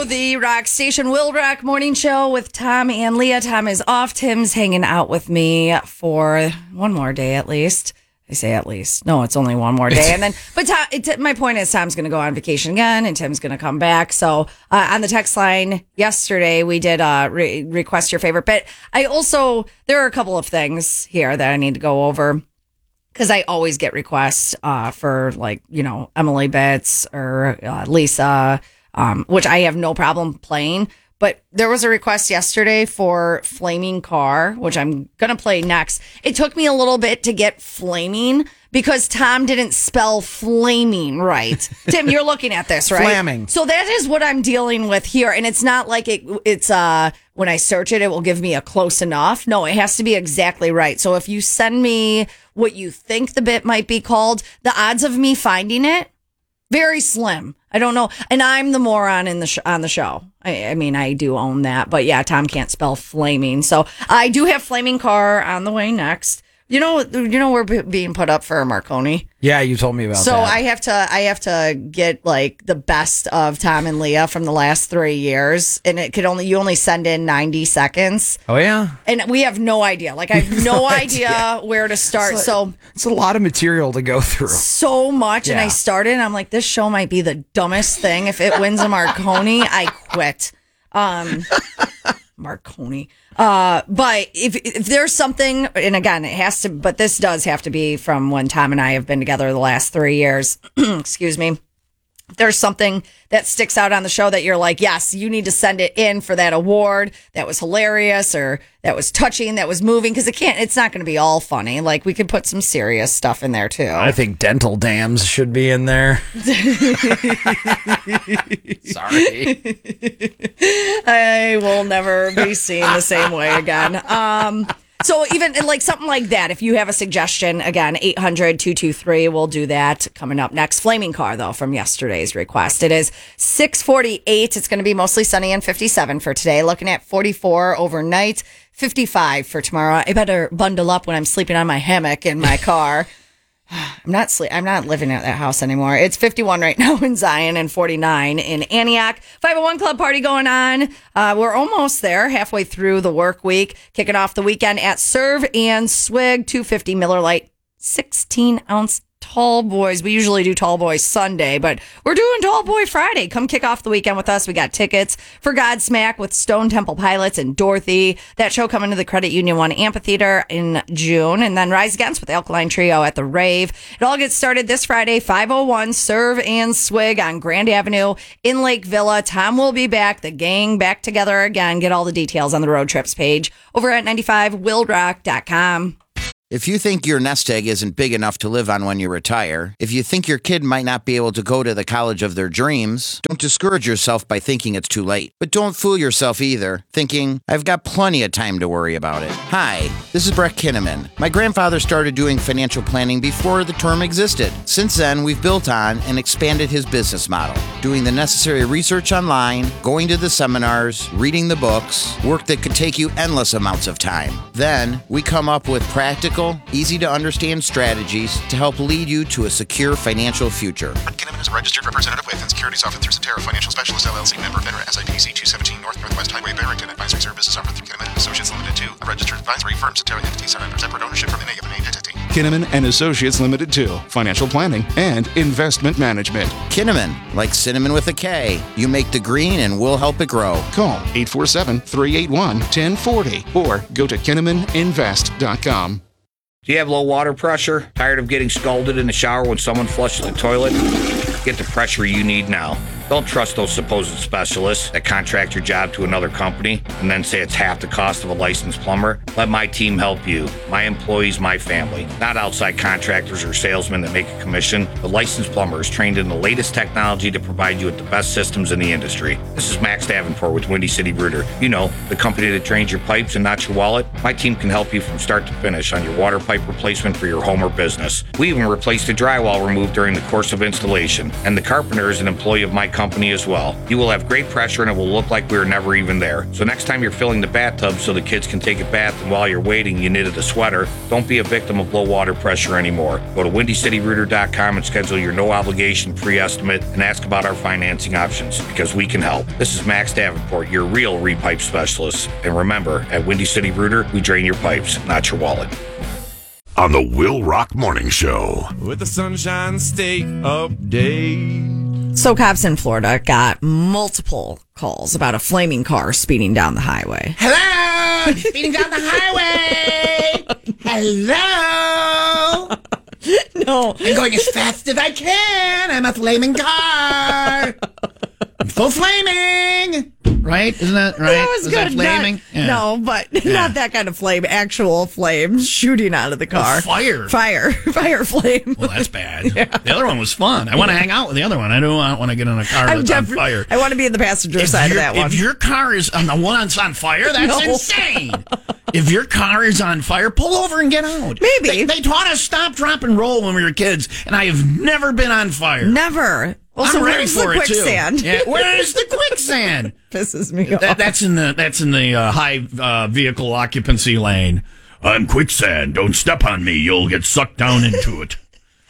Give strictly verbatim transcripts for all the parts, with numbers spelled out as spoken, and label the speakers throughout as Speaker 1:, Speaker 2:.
Speaker 1: The Rock Station Will Rock Morning Show with Tom and Leah. Tom is off. Tim's hanging out with me for one more day at least. I say at least. No, it's only one more day. And then, but Tom, it, my point is Tom's going to go on vacation again and Tim's going to come back. So uh, on the text line yesterday, we did uh, re- request your favorite bit. I also, there are a couple of things here that I need to go over. Because I always get requests uh, for, like, you know, Emily bits or uh, Lisa, um, which I have no problem playing. But there was a request yesterday for Flaming Car, which I'm going to play next. It took me a little bit to get flaming because Tom didn't spell flaming right. Tim, you're looking at this, right?
Speaker 2: Flaming.
Speaker 1: So that is what I'm dealing with here. And it's not like it. it's, uh, when I search it, it will give me a close enough. No, it has to be exactly right. So if you send me what you think the bit might be called, the odds of me finding it, very slim. I don't know. And I'm the moron in the sh- on the show. I, I mean, I do own that. But yeah, Tom can't spell flaming. So I do have Flaming Car on the way next. You know, you know we're b- being put up for a Marconi.
Speaker 2: Yeah, you told me about
Speaker 1: so
Speaker 2: that.
Speaker 1: So I have to, I have to get like the best of Tom and Leah from the last three years, and it could only you only send in ninety seconds.
Speaker 2: Oh yeah,
Speaker 1: and we have no idea. Like I have no, no idea. idea where to start.
Speaker 2: It's
Speaker 1: like,
Speaker 2: so it's a lot of material to go through.
Speaker 1: So much, yeah. And I started, and I'm like, this show might be the dumbest thing. If it wins a Marconi, I quit. Um, Marconi. Uh, but if if there's something, and again, it has to, but this does have to be from when Tom and I have been together the last three years. Excuse me. If there's something that sticks out on the show that you're like, yes, you need to send it in for that award. That was hilarious, or that was touching, that was moving, because it can't, it's not going to be all funny. Like, we could put some serious stuff in there too.
Speaker 2: I think dental dams should be in there. Sorry.
Speaker 1: I will never be seen the same way again. Um, So even like something like that, if you have a suggestion, again, eight hundred, two two three, we'll do that coming up next. Flaming Car, though, from yesterday's request. It is six forty-eight. It's going to be mostly sunny and fifty-seven for today. Looking at forty-four overnight, fifty-five for tomorrow. I better bundle up when I'm sleeping on my hammock in my car. I'm not sleep. I'm not living at that house anymore. It's fifty-one right now in Zion and forty-nine in Antioch. five oh one Club party going on. Uh, we're almost there, halfway through the work week. Kicking off the weekend at Serve and Swig, two fifty Miller Lite, sixteen ounce Tall Boys. We usually do Tall Boys Sunday, but we're doing Tall Boy Friday. Come kick off the weekend with us. We got tickets for Godsmack with Stone Temple Pilots and Dorothy. That show coming to the Credit Union One Amphitheater in June. And then Rise Against with Alkaline Trio at the Rave. It all gets started this Friday, five oh one Serve and Swig on Grand Avenue in Lake Villa. Tom will be back. The gang back together again. Get all the details on the road trips page over at ninety-five wild rock dot com.
Speaker 3: If you think your nest egg isn't big enough to live on when you retire, if you think your kid might not be able to go to the college of their dreams, don't discourage yourself by thinking it's too late. But don't fool yourself either, thinking, I've got plenty of time to worry about it. Hi, this is Brett Kinnaman. My grandfather started doing financial planning before the term existed. Since then, we've built on and expanded his business model, doing the necessary research online, going to the seminars, reading the books, work that could take you endless amounts of time. Then, we come up with practical, easy-to-understand strategies to help lead you to a secure financial future.
Speaker 4: Brett Kinnaman is a registered representative with and securities offered through Cetera Financial Specialist, L L C, member FINRA, S I P C two seventeen North Northwest Highway, Barrington. Advisory services offered through Kinnaman and Associates Limited two, a registered advisory firm. Cetera entity set under separate ownership from any of an entity.
Speaker 5: Kinnaman and Associates Limited two, financial planning and investment management.
Speaker 3: Kinnaman, like cinnamon with a K. You make the green and we'll help it grow.
Speaker 5: Call eight four seven, three eight one, one zero four zero or go to kinnaman invest dot com.
Speaker 6: Do you have low water pressure? Tired of getting scalded in the shower when someone flushes the toilet? Get the pressure you need now. Don't trust those supposed specialists that contract your job to another company and then say it's half the cost of a licensed plumber. Let my team help you. My employees, my family. Not outside contractors or salesmen that make a commission. The licensed plumber is trained in the latest technology to provide you with the best systems in the industry. This is Max Davenport with Windy City Rooter. You know, the company that drains your pipes and not your wallet. My team can help you from start to finish on your water pipe replacement for your home or business. We even replaced the drywall removed during the course of installation. And the carpenter is an employee of my company. company as well. You will have great pressure and it will look like we were never even there. So next time you're filling the bathtub so the kids can take a bath and while you're waiting you knitted a sweater, don't be a victim of low water pressure anymore. Go to windy city rooter dot com and schedule your no obligation pre-estimate and ask about our financing options because we can help. This is Max Davenport, your real repipe specialist. And remember, at Windy City Rooter, we drain your pipes, not your wallet.
Speaker 7: On the Will Rock Morning Show.
Speaker 8: With the Sunshine State update.
Speaker 1: So cops in Florida got multiple calls about a flaming car speeding down the highway.
Speaker 3: Hello! Speeding down the highway! Hello!
Speaker 1: No.
Speaker 3: I'm going as fast as I can. I'm a flaming car. I'm full flaming.
Speaker 9: Right? Isn't that right?
Speaker 1: That was,
Speaker 9: was
Speaker 1: good.
Speaker 9: that flaming?
Speaker 1: Not,
Speaker 9: Yeah.
Speaker 1: No, but
Speaker 9: Yeah.
Speaker 1: not that kind of flame. Actual flame shooting out of the car.
Speaker 9: Oh, fire.
Speaker 1: Fire. Fire flame.
Speaker 9: Well, that's bad. The other one was fun. I want to hang out with the other one. I don't want, want to get in a car
Speaker 1: I'm
Speaker 9: that's on
Speaker 1: def-
Speaker 9: fire.
Speaker 1: I want to be in the passenger
Speaker 9: If
Speaker 1: side of
Speaker 9: your-
Speaker 1: that one.
Speaker 9: If your car is on the one that's on fire, that's
Speaker 1: No.
Speaker 9: insane. If your car is on fire, pull over and get out.
Speaker 1: Maybe.
Speaker 9: They, they taught us stop, drop, and roll when we were kids, and I have never been on fire.
Speaker 1: Never. Also,
Speaker 9: I'm ready
Speaker 1: where's
Speaker 9: for
Speaker 1: the
Speaker 9: it too.
Speaker 1: quicksand?
Speaker 9: Yeah, where is the quicksand?
Speaker 1: Pisses me
Speaker 9: That,
Speaker 1: off.
Speaker 9: that's in the that's in the uh, high uh, vehicle occupancy lane. I'm quicksand. Don't step on me. You'll get sucked down into it.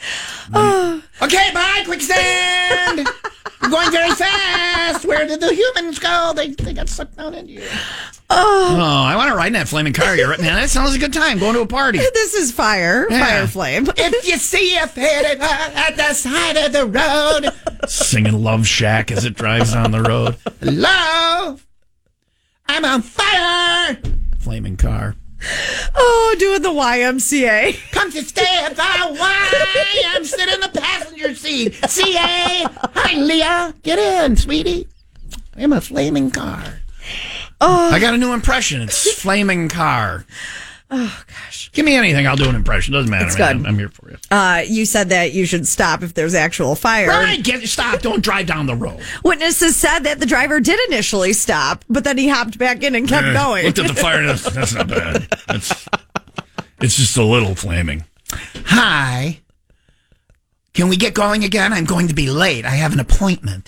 Speaker 3: Okay, bye, quicksand. I'm going very fast. Where did the humans go? They they got sucked down into you.
Speaker 9: Oh, I want to ride in that flaming car. You're right, man. That sounds like a good time. Going to a party.
Speaker 1: This is fire.
Speaker 9: Yeah.
Speaker 1: Fire flame.
Speaker 3: If you see a faded at the side of the road,
Speaker 9: Singing Love Shack as it drives down the road.
Speaker 3: hello, I'm on fire.
Speaker 9: Flaming car.
Speaker 1: Oh, doing the Y M C A.
Speaker 3: Come to stay at the Y. I'm sitting in the passenger seat. C A. Hi, Leah. Get in, sweetie. I'm a flaming car.
Speaker 9: I got a new impression. It's flaming car.
Speaker 1: Oh, gosh.
Speaker 9: Give me anything. I'll do an impression. Doesn't matter.
Speaker 1: It's
Speaker 9: man.
Speaker 1: good.
Speaker 9: I'm here for you.
Speaker 1: Uh, you said that you should stop if there's actual fire.
Speaker 9: Right. Get stop. Don't drive down the road.
Speaker 1: Witnesses said that the driver did initially stop, but then he hopped back in and kept
Speaker 9: Eh,
Speaker 1: going.
Speaker 9: Looked at the fire. That's, that's not bad. That's, it's just a little flaming.
Speaker 3: Hi. Can we get going again? I'm going to be late. I have an appointment.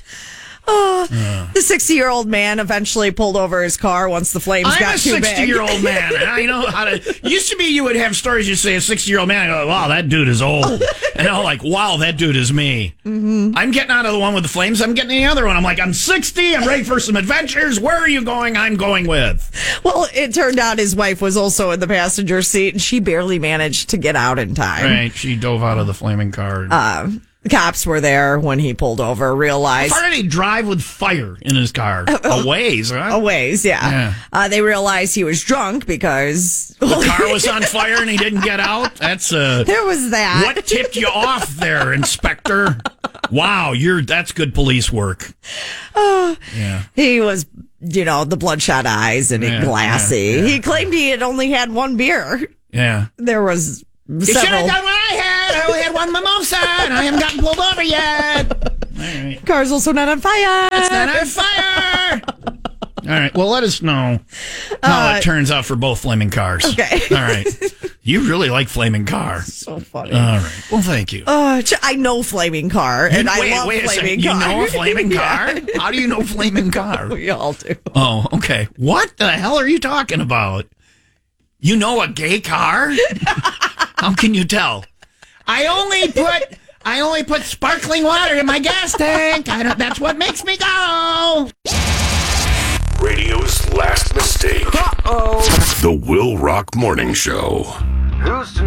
Speaker 1: Oh, the sixty-year-old man eventually pulled over his car once the flames
Speaker 9: I'm
Speaker 1: got
Speaker 9: a
Speaker 1: too big.
Speaker 9: sixty-year-old man, and I know how to. Used to be you would have stories. You say a sixty-year-old man. I go, wow, that dude is old, and I'm like, wow, that dude is me. Mm-hmm. I'm getting out of the one with the flames. I'm getting the other one. I'm like, I'm sixty. I'm ready for some adventures. Where are you going? I'm going with.
Speaker 1: Well, it turned out his wife was also in the passenger seat, and she barely managed to get out in time.
Speaker 9: Right, she dove out of the flaming car.
Speaker 1: Uh, the cops were there when he pulled over, realized...
Speaker 9: How far did he drive with fire in his car? A ways, huh?
Speaker 1: A ways, yeah.
Speaker 9: Yeah.
Speaker 1: Uh, they realized he was drunk because...
Speaker 9: The car was on fire and he didn't get out? That's uh
Speaker 1: There was that.
Speaker 9: What tipped you off there, Inspector? Wow, you're that's good police work.
Speaker 1: Oh,
Speaker 9: Yeah.
Speaker 1: he was, you know, the bloodshot eyes and
Speaker 9: Yeah,
Speaker 1: glassy.
Speaker 9: yeah, yeah.
Speaker 1: He claimed he had only had one beer.
Speaker 9: Yeah.
Speaker 1: There was
Speaker 3: You should have
Speaker 1: several
Speaker 3: done what I had. I only had one mimosa, and I haven't gotten pulled over yet.
Speaker 9: All right.
Speaker 1: cars also not on fire.
Speaker 3: It's not on fire.
Speaker 9: All right. Well, let us know how
Speaker 1: Uh,
Speaker 9: it turns out for both flaming cars.
Speaker 1: Okay.
Speaker 9: All right. You really like flaming car.
Speaker 1: So funny.
Speaker 9: All right. Well, thank you.
Speaker 1: Oh, ch- I know flaming car, and I
Speaker 9: wait,
Speaker 1: love
Speaker 9: wait a
Speaker 1: flaming
Speaker 9: second.
Speaker 1: car.
Speaker 9: You know a flaming car?
Speaker 1: Yeah.
Speaker 9: How do you know flaming car?
Speaker 1: We all do.
Speaker 9: Oh, okay. What the hell are you talking about? You know a gay car? How can you tell?
Speaker 3: I only put I only put sparkling water in my gas tank. I don't, that's what makes me go.
Speaker 7: Radio's last mistake. Uh-oh. The Will Rock Morning Show.